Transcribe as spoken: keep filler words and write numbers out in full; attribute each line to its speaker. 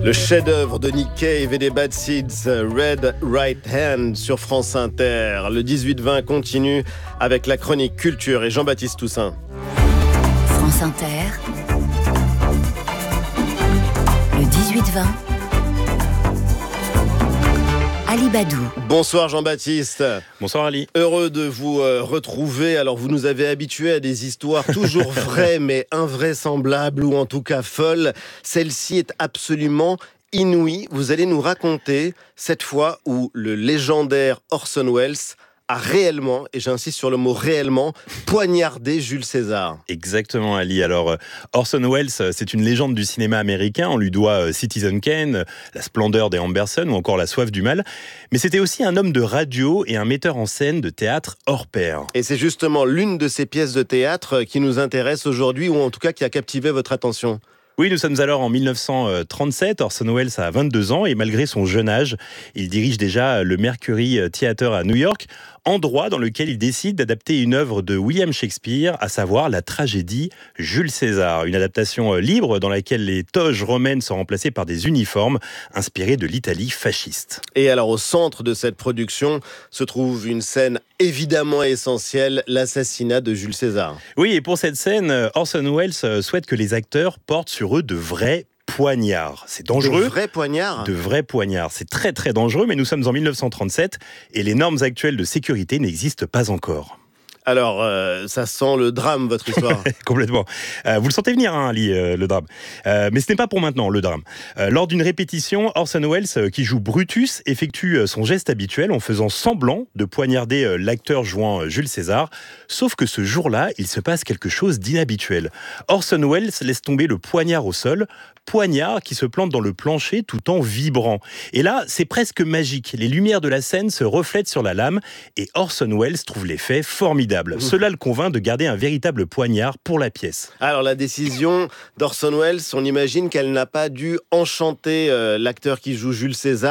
Speaker 1: Le chef-d'œuvre de Nick Cave et des Bad Seeds, Red Right Hand sur France Inter. Le dix-huit vingt continue avec la chronique culture et Jean-Baptiste Toussaint.
Speaker 2: France Inter, le dix-huit vingt, Ali Badou.
Speaker 1: Bonsoir Jean-Baptiste.
Speaker 3: Bonsoir Ali.
Speaker 1: Heureux de vous euh, retrouver. Alors vous nous avez habitués à des histoires toujours vraies mais invraisemblables ou en tout cas folles. Celle-ci est absolument inouïe. Vous allez nous raconter cette fois où le légendaire Orson Welles a réellement, et j'insiste sur le mot réellement, poignardé Jules César.
Speaker 3: Exactement Ali. Alors Orson Welles, c'est une légende du cinéma américain. On lui doit Citizen Kane, La splendeur des Amberson ou encore La soif du mal. Mais c'était aussi un homme de radio et un metteur en scène de théâtre hors pair.
Speaker 1: Et c'est justement l'une de ces pièces de théâtre qui nous intéresse aujourd'hui, ou en tout cas qui a captivé votre attention.
Speaker 3: Oui, nous sommes alors en dix-neuf cent trente-sept. Orson Welles a vingt-deux ans et malgré son jeune âge, il dirige déjà le Mercury Theatre à New York, endroit dans lequel il décide d'adapter une œuvre de William Shakespeare, à savoir la tragédie Jules César. Une adaptation libre dans laquelle les toges romaines sont remplacées par des uniformes inspirés de l'Italie fasciste.
Speaker 1: Et alors au centre de cette production se trouve une scène évidemment essentielle, l'assassinat de Jules César.
Speaker 3: Oui, et pour cette scène, Orson Welles souhaite que les acteurs portent sur eux de vrais poignards. C'est dangereux.
Speaker 1: De vrais poignards ?
Speaker 3: De vrais poignards. C'est très très dangereux, mais nous sommes en dix-neuf cent trente-sept et les normes actuelles de sécurité n'existent pas encore.
Speaker 1: Alors, euh, ça sent le drame, votre histoire.
Speaker 3: Complètement. Euh, vous le sentez venir, hein, Ali, euh, le drame. Euh, mais ce n'est pas pour maintenant, le drame. Euh, lors d'une répétition, Orson Welles, euh, qui joue Brutus, effectue euh, son geste habituel en faisant semblant de poignarder euh, l'acteur jouant euh, Jules César. Sauf que ce jour-là, il se passe quelque chose d'inhabituel. Orson Welles laisse tomber le poignard au sol, poignard qui se plante dans le plancher tout en vibrant. Et là, c'est presque magique. Les lumières de la scène se reflètent sur la lame et Orson Welles trouve l'effet formidable. Cela le convainc de garder un véritable poignard pour la pièce.
Speaker 1: Alors la décision d'Orson Welles, on imagine qu'elle n'a pas dû enchanter euh, l'acteur qui joue Jules César.